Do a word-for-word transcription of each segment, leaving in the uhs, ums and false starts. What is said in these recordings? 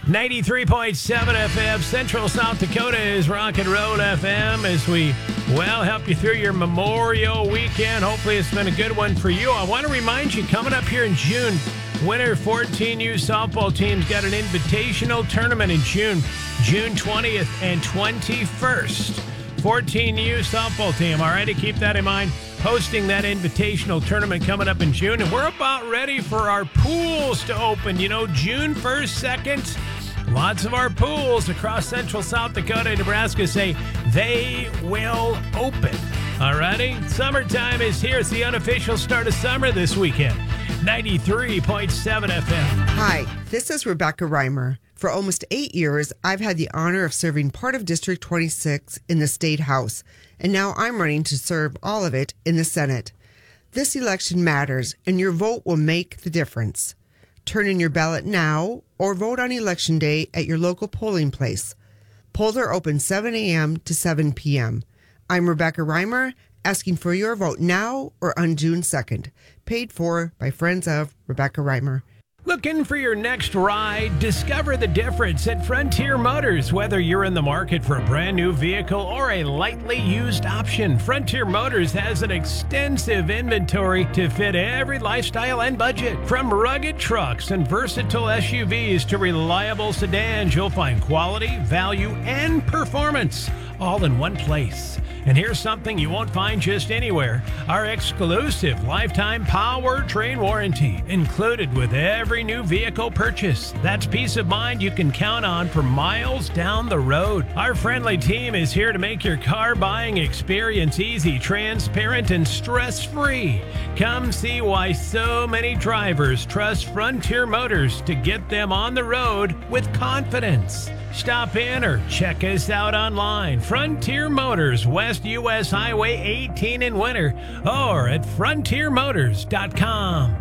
ninety-three point seven F M, Central South Dakota is Rock and Roll F M as we, well, help you through your Memorial Weekend. Hopefully it's been a good one for you. I want to remind you, coming up here in June, Winter fourteen U softball teams got an invitational tournament in June, June twentieth and twenty-first. fourteen U softball team, all right, to keep that in mind. Hosting that invitational tournament coming up in June. And we're about ready for our pools to open. You know, June first, second, lots of our pools across Central South Dakota and Nebraska say they will open. All righty? Summertime is here. It's the unofficial start of summer this weekend. ninety-three point seven F M. Hi, this is Rebecca Reimer. For almost eight years, I've had the honor of serving part of District twenty-six in the State House, and now I'm running to serve all of it in the Senate. This election matters, and your vote will make the difference. Turn in your ballot now or vote on Election Day at your local polling place. Polls are open seven a.m. to seven p.m. I'm Rebecca Reimer, asking for your vote now or on June second. Paid for by Friends of Rebecca Reimer. Looking for your next ride? Discover the difference at Frontier Motors. Whether you're in the market for a brand new vehicle or a lightly used option, Frontier Motors has an extensive inventory to fit every lifestyle and budget. From rugged trucks and versatile S U Vs to reliable sedans, you'll find quality, value, and performance all in one place. And here's something you won't find just anywhere. Our exclusive lifetime powertrain warranty included with every new vehicle purchase. That's peace of mind you can count on for miles down the road. Our friendly team is here to make your car buying experience easy, transparent, and stress-free. Come see why so many drivers trust Frontier Motors to get them on the road with confidence. Stop in or check us out online. Frontier Motors, West U S Highway eighteen in Winter, or at frontier motors dot com.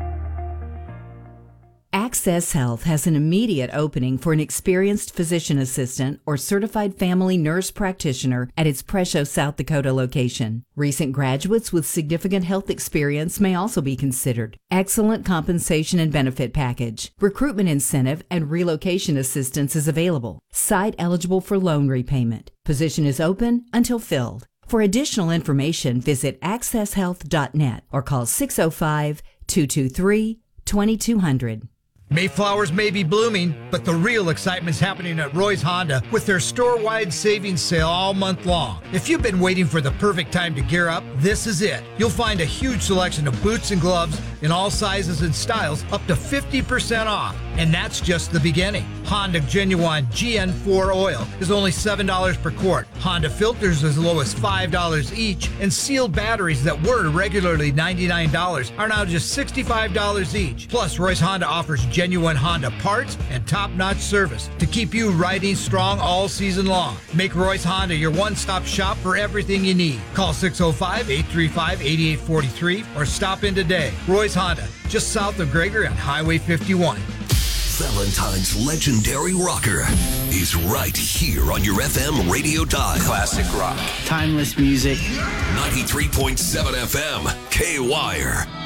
Access Health has an immediate opening for an experienced physician assistant or certified family nurse practitioner at its Presho, South Dakota location. Recent graduates with significant health experience may also be considered. Excellent compensation and benefit package. Recruitment incentive and relocation assistance is available. Site eligible for loan repayment. Position is open until filled. For additional information, visit access health dot net or call six oh five, two two three, two two zero zero. Mayflowers may be blooming, but the real excitement's happening at Roy's Honda with their store-wide savings sale all month long. If you've been waiting for the perfect time to gear up, this is it. You'll find a huge selection of boots and gloves in all sizes and styles, up to fifty percent off. And that's just the beginning. Honda Genuine G N four oil is only seven dollars per quart. Honda filters as low as five dollars each, and sealed batteries that were regularly ninety-nine dollars are now just sixty-five dollars each. Plus, Roy's Honda offers genuine Honda parts and top-notch service to keep you riding strong all season long. Make Roy's Honda your one-stop shop for everything you need. Call six oh five, eight three five, eight eight four three or stop in today. Roy's Honda, just south of Gregory on Highway fifty-one. Valentine's legendary rocker is right here on your F M radio dial. Classic rock. Timeless music. ninety-three point seven F M, K-Wire.